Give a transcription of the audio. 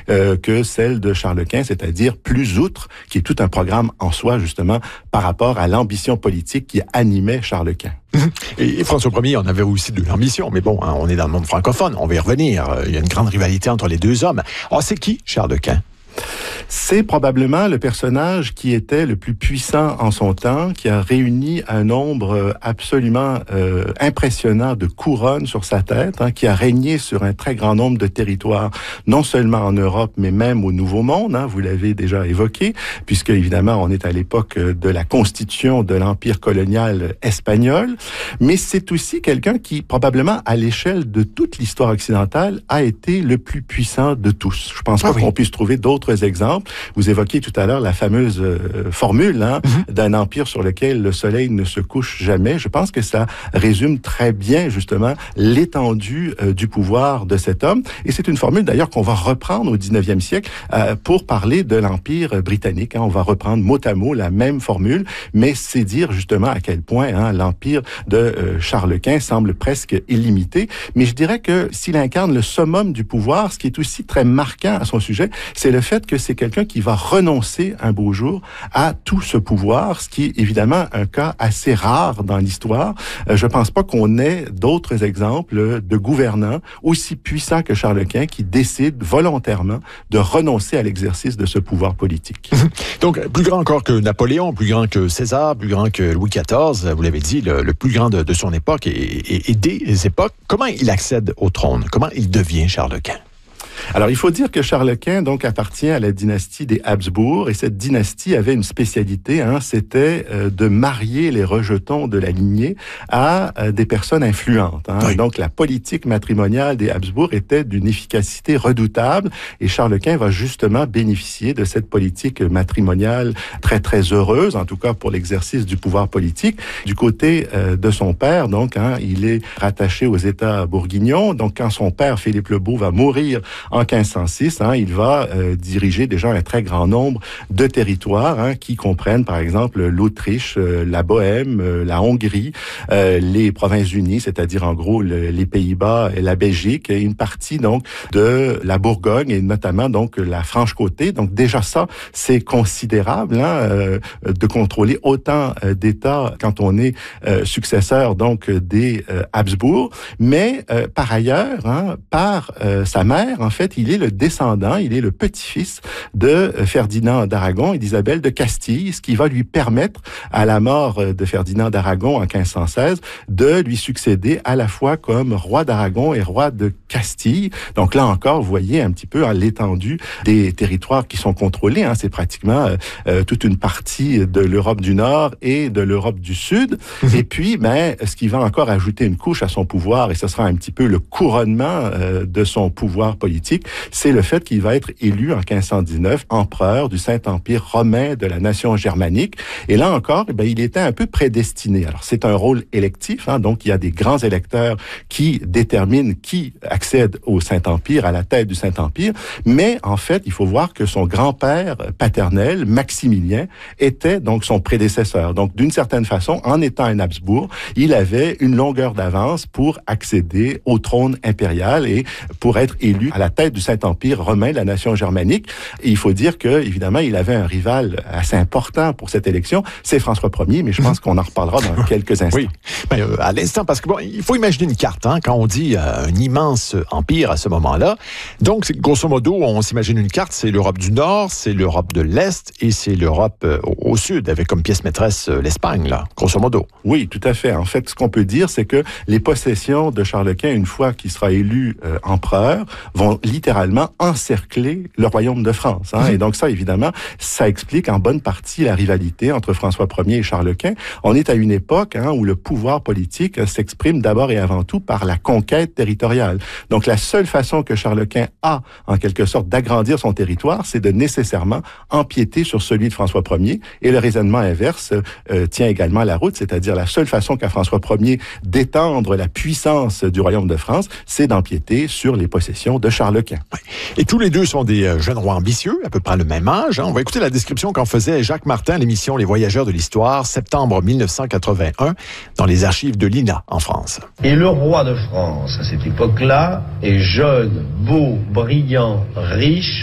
que celle de Charles Quint, c'est-à-dire plus outre, qui est tout un programme en soi, justement, par rapport à l'ambition politique qui animait Charles Quint. Et François Ier, on avait aussi de l'ambition, mais bon, on est dans le monde francophone, on va y revenir. Il y a une grande rivalité entre les deux hommes. Alors, c'est qui Charles Quint? C'est probablement le personnage qui était le plus puissant en son temps, qui a réuni un nombre absolument impressionnant de couronnes sur sa tête, qui a régné sur un très grand nombre de territoires, non seulement en Europe, mais même au Nouveau Monde, vous l'avez déjà évoqué, puisque évidemment on est à l'époque de la constitution de l'Empire colonial espagnol, mais c'est aussi quelqu'un qui, probablement à l'échelle de toute l'histoire occidentale, a été le plus puissant de tous. Je pense pas qu'on puisse trouver d'autres exemples. Vous évoquiez tout à l'heure la fameuse formule d'un empire sur lequel le soleil ne se couche jamais. Je pense que ça résume très bien justement l'étendue du pouvoir de cet homme. Et c'est une formule d'ailleurs qu'on va reprendre au 19e siècle pour parler de l'Empire britannique. On va reprendre mot à mot la même formule, mais c'est dire justement à quel point l'Empire de Charles Quint semble presque illimité. Mais je dirais que s'il incarne le summum du pouvoir, ce qui est aussi très marquant à son sujet, c'est le fait que c'est quelqu'un qui va renoncer un beau jour à tout ce pouvoir, ce qui est évidemment un cas assez rare dans l'histoire. Je pense pas qu'on ait d'autres exemples de gouvernants aussi puissants que Charles Quint qui décident volontairement de renoncer à l'exercice de ce pouvoir politique. Donc, plus grand encore que Napoléon, plus grand que César, plus grand que Louis XIV, vous l'avez dit, le plus grand de son époque et des époques. Comment il accède au trône? Comment il devient Charles Quint? Alors, il faut dire que Charles Quint, donc, appartient à la dynastie des Habsbourg, et cette dynastie avait une spécialité, c'était de marier les rejetons de la lignée à des personnes influentes. Oui. Donc, la politique matrimoniale des Habsbourg était d'une efficacité redoutable, et Charles Quint va justement bénéficier de cette politique matrimoniale très, très heureuse, en tout cas pour l'exercice du pouvoir politique. Du côté de son père, donc, il est rattaché aux États bourguignons. Donc, quand son père, Philippe le Beau, va mourir en 1506, il va diriger déjà un très grand nombre de territoires qui comprennent, par exemple, l'Autriche, la Bohème, la Hongrie, les Provinces-Unies, c'est-à-dire en gros les Pays-Bas et la Belgique, et une partie donc de la Bourgogne et notamment donc la Franche-Comté. Donc déjà ça, c'est considérable de contrôler autant d'États quand on est successeur donc des Habsbourg. Mais par ailleurs, par sa mère, en fait, il est le descendant, il est le petit-fils de Ferdinand d'Aragon et d'Isabelle de Castille, ce qui va lui permettre, à la mort de Ferdinand d'Aragon en 1516, de lui succéder à la fois comme roi d'Aragon et roi de Castille. Donc là encore, vous voyez un petit peu l'étendue des territoires qui sont contrôlés. C'est pratiquement toute une partie de l'Europe du Nord et de l'Europe du Sud. Et puis, ce qui va encore ajouter une couche à son pouvoir, et ce sera un petit peu le couronnement de son pouvoir politique, c'est le fait qu'il va être élu en 1519 empereur du Saint-Empire romain de la nation germanique. Et là encore, il était un peu prédestiné. Alors, c'est un rôle électif, donc il y a des grands électeurs qui déterminent qui accède au Saint-Empire, à la tête du Saint-Empire. Mais en fait, il faut voir que son grand-père paternel, Maximilien, était donc son prédécesseur. Donc, d'une certaine façon, en étant un Habsbourg, il avait une longueur d'avance pour accéder au trône impérial et pour être élu à la tête du Saint-Empire romain, la nation germanique. Et il faut dire que, évidemment, il avait un rival assez important pour cette élection, c'est François Ier, mais je pense qu'on en reparlera dans quelques instants. Oui, mais à l'instant, parce que il faut imaginer une carte, quand on dit un immense empire à ce moment-là. Donc, grosso modo, on s'imagine une carte, c'est l'Europe du Nord, c'est l'Europe de l'Est et c'est l'Europe au Sud, avec comme pièce maîtresse l'Espagne, là, grosso modo. Oui, tout à fait. En fait, ce qu'on peut dire, c'est que les possessions de Charles Quint, une fois qu'il sera élu empereur, vont littéralement encercler le royaume de France. Et donc ça, évidemment, ça explique en bonne partie la rivalité entre François Ier et Charles Quint. On est à une époque où le pouvoir politique s'exprime d'abord et avant tout par la conquête territoriale. Donc la seule façon que Charles Quint a, en quelque sorte, d'agrandir son territoire, c'est de nécessairement empiéter sur celui de François Ier. Et le raisonnement inverse tient également la route, c'est-à-dire la seule façon qu'a François Ier d'étendre la puissance du royaume de France, c'est d'empiéter sur les possessions de Charles Quint. Ouais. Et tous les deux sont des jeunes rois ambitieux, à peu près le même âge. On va écouter la description qu'en faisait Jacques Martin à l'émission Les Voyageurs de l'Histoire, septembre 1981, dans les archives de l'INA en France. Et le roi de France, à cette époque-là, est jeune, beau, brillant, riche,